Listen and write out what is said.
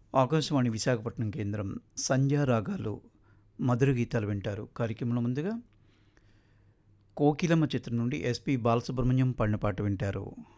ఆకాశవాణి విశాఖపట్నం కేంద్రం సంధ్యా రాగాలు మధుర గీతాలు వింటారు. కార్యక్రమంలో ముందుగా కోకిలమ్మ చిత్రం నుండి ఎస్పి బాలసుబ్రహ్మణ్యం పాడిన పాట వింటారు.